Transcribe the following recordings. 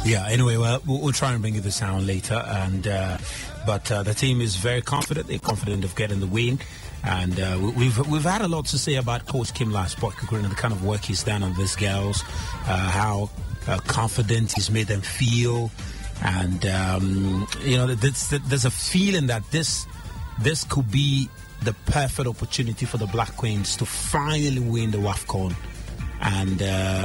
Yeah, anyway, well, we'll try and bring you the sound later. But the team is very confident. They're confident of getting the win. And we've had a lot to say about Coach Kim Lasbok and the kind of work he's done on these girls, how confident he's made them feel. And, there's a feeling that this could be the perfect opportunity for the Black Queens to finally win the WAFCON. And,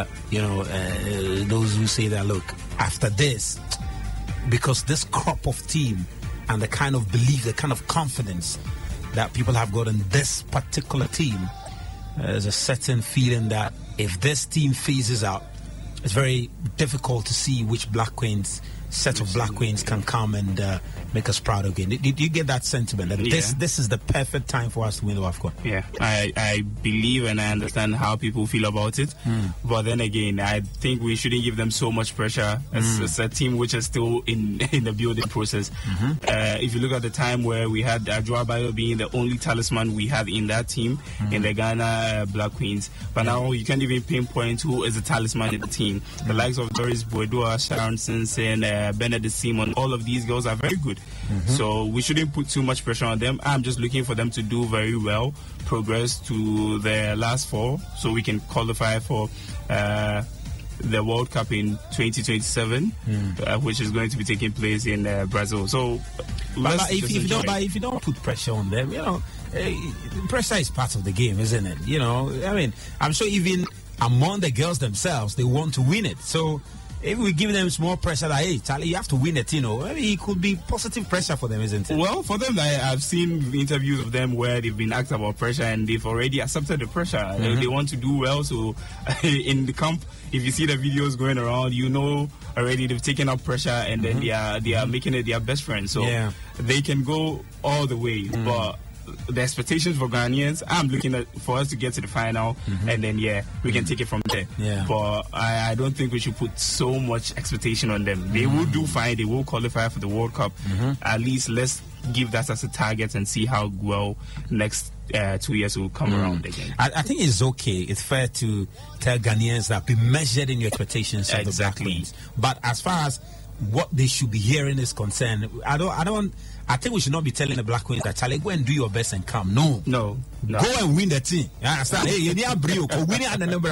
those who say that, look, after this, because this crop of team and the kind of belief, the kind of confidence that people have got in this particular team, there's a certain feeling that if this team phases out, it's very difficult to see which set of Black Queens can come and make us proud again. Did you get that sentiment that this is the perfect time for us to win the WAFCON? Yeah, I believe and I understand how people feel about it. But then again, I think we shouldn't give them so much pressure. It's a team which is still in the building process. If you look at the time where we had Adwoa Bayo being the only talisman we had in that team, in the Ghana Black Queens. But now you can't even pinpoint who is the talisman in the team. The likes of Doris Boedua, Sharon Simpson, Benedict Simon, all of these girls are very good. So we shouldn't put too much pressure on them. I'm just looking for them to do very well, progress to their last four, so we can qualify for the World Cup in 2027, which is going to be taking place in Brazil. So, if you don't put pressure on them, pressure is part of the game, isn't it? I'm sure even among the girls themselves, they want to win it. So if we give them small pressure that, hey, Charlie, you have to win it, it could be positive pressure for them, isn't it? Well, for them, I've seen interviews of them where they've been asked about pressure and they've already accepted the pressure. They want to do well. So in the camp, if you see the videos going around, already they've taken up pressure and then they are making it their best friend. So they can go all the way. But the expectations for Ghanaians, I'm looking for us to get to the final, and then we can take it from there. But I don't think we should put so much expectation on them. They will do fine. They will qualify for the World Cup. At least let's give that as a target and see how well next 2 years will come around again. I think it's okay. It's fair to tell Ghanaians that be measured in your expectations of the Black Queens. But as far as what they should be hearing is concerned, I think we should not be telling the Black Queens that, Charlie, go and do your best and come. No. Go and win the team. You understand? Hey, you need a brio. Go win it at the number.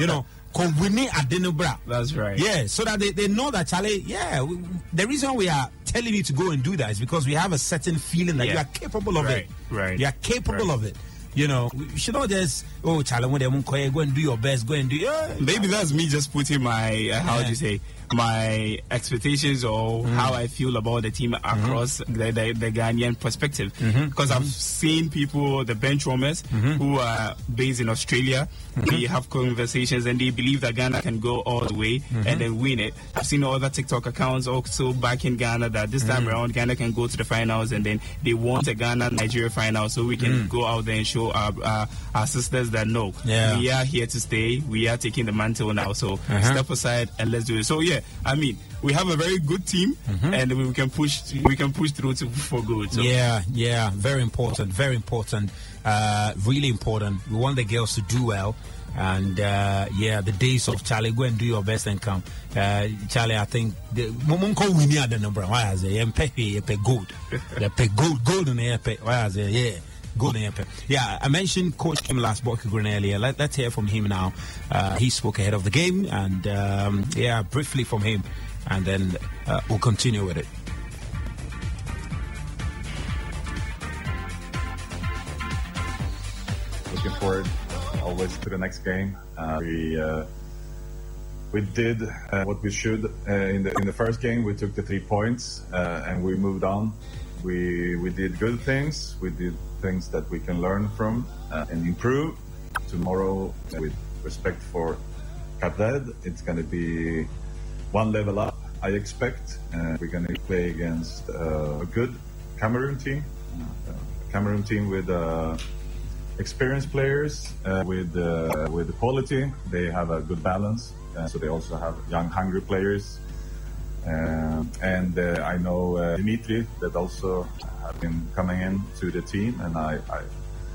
That's right. Yeah, so that they know that, Charlie, the reason we are telling you to go and do that is because we have a certain feeling that you are capable of it. Right. You are capable of it. We should not just, Charlie, when they won't go and do your best, go and do Maybe that's me just putting my, my expectations or how I feel about the team across the Ghanaian perspective. Because I've seen people, the bench warmers, who are based in Australia, they have conversations and they believe that Ghana can go all the way and then win it. I've seen other TikTok accounts also back in Ghana that this time around Ghana can go to the finals, and then they want a Ghana-Nigeria final so we can go out there and show our sisters that we are here to stay. We are taking the mantle now. So step aside and let's do it. So we have a very good team, and we can push through for good. So. Yeah, very important, really important. We want the girls to do well, and the days of Charlie, go and do your best and come. Charlie, I think the winning at the number. Why is it? Pay gold. They pay gold in the pay. Why is it? Good. Yeah, I mentioned Coach Kim Lasbok earlier. Let's hear from him now. He spoke ahead of the game, and briefly from him, and then we'll continue with it. Looking forward always to the next game. We did what we should in the first game. We took the 3 points and we moved on. We did good things. We did things that we can learn from and improve. Tomorrow, with respect for Cape Verde, it's going to be one level up, I expect. We're going to play against a good Cameroon team. Cameroon team with experienced players, with the quality. They have a good balance. So they also have young, hungry players. And I know Dimitri that also have been coming in to the team, and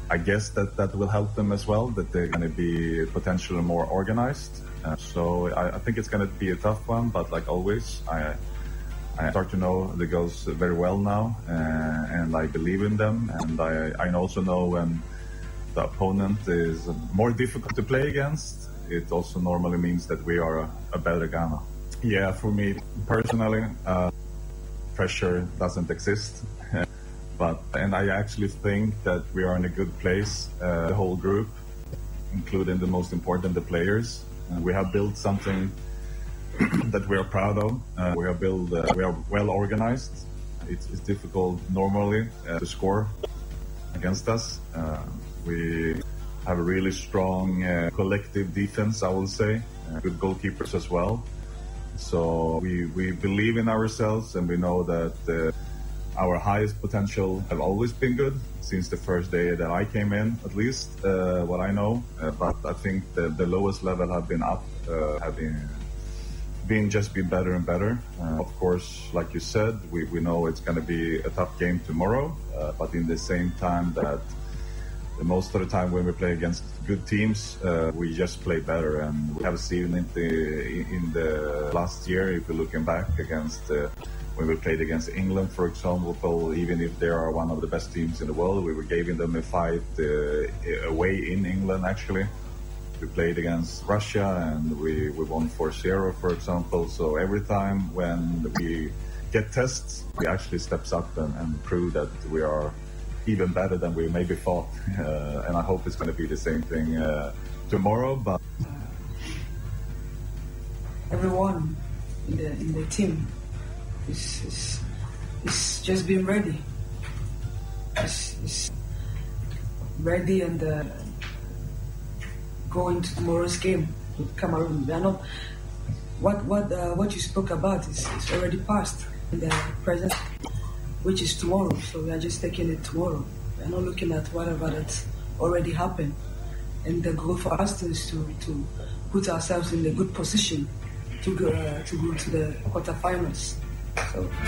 I guess that will help them as well, that they're going to be potentially more organized. So I think it's going to be a tough one, but like always, I start to know the girls very well now, and I believe in them, and I also know when the opponent is more difficult to play against, it also normally means that we are a better Ghana. Yeah, for me personally, pressure doesn't exist. And I actually think that we are in a good place, the whole group, including the most important, the players. We have built something that we are proud of. We are well organized. It's difficult normally to score against us. We have a really strong collective defense, I will say, good goalkeepers as well. So we believe in ourselves, and we know that our highest potential have always been good since the first day that I came in, at least what I know. But I think the lowest level have been up, have been better and better. Of course, like you said, we know it's going to be a tough game tomorrow, but in the same time that most of the time when we play against good teams, we just play better, and we have seen it in the last year. If we're looking back against when we played against England, for example, even if they are one of the best teams in the world, we were giving them a fight away in England, actually. We played against Russia and we won 4-0, for example. So every time when we get tests, we actually steps up and prove that we are even better than we maybe thought. And I hope it's going to be the same thing tomorrow. But everyone in the team is just being ready. Is ready and going to tomorrow's game with Cameroon. I know what you spoke about is already past in the present, which is tomorrow. So we are just taking it tomorrow. We are not looking at whatever that's already happened. And the goal for us is to put ourselves in a good position to go to the quarterfinals. So